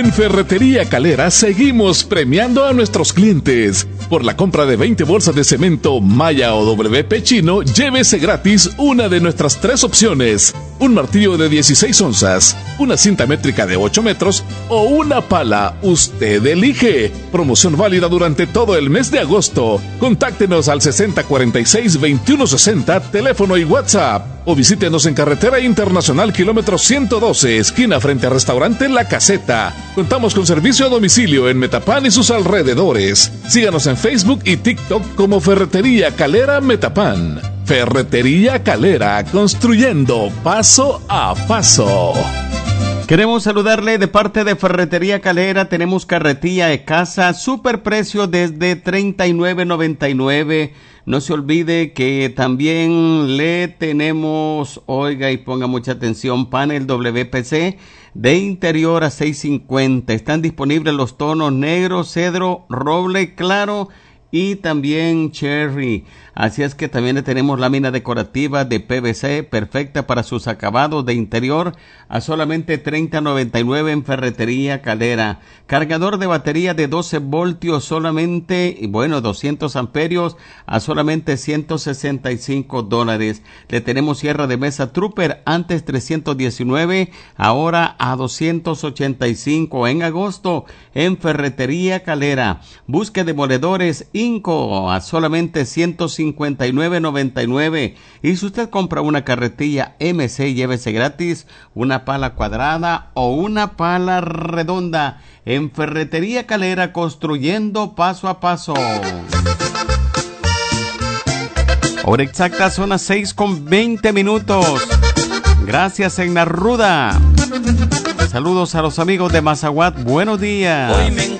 En Ferretería Calera seguimos premiando a nuestros clientes. Por la compra de 20 bolsas de cemento Maya o WP Chino, llévese gratis una de nuestras 3 opciones: un martillo de 16 onzas, una cinta métrica de 8 metros o una pala. Usted elige. Promoción válida durante todo el mes de agosto. Contáctenos al 6046-2160, teléfono y WhatsApp. O visítenos en Carretera Internacional kilómetro 112, esquina frente al restaurante La Caseta. Contamos con servicio a domicilio en Metapán y sus alrededores. Síganos en Facebook y TikTok como Ferretería Calera Metapán. Ferretería Calera, construyendo paso a paso. Queremos saludarle de parte de Ferretería Calera. Tenemos carretilla de casa, super precio desde $39.99. No se olvide que también le tenemos, oiga y ponga mucha atención, panel WPC de interior a $6.50. Están disponibles los tonos negro, cedro, roble claro y también cherry. Así es que también le tenemos lámina decorativa de PVC perfecta para sus acabados de interior a solamente $30.99 en Ferretería Calera. Cargador de batería de 12 voltios solamente, 200 amperios a solamente $165. Le tenemos sierra de mesa Trooper, antes $319, ahora a $285 en agosto en Ferretería Calera. Busque demoledores Inco a solamente $159.99. Y si usted compra una carretilla MC, llévese gratis una pala cuadrada o una pala redonda en Ferretería Calera, construyendo paso a paso. Hora exacta son las 6:20. Gracias, Egna Ruda. Saludos a los amigos de Mazahuat. Buenos días. Hoy me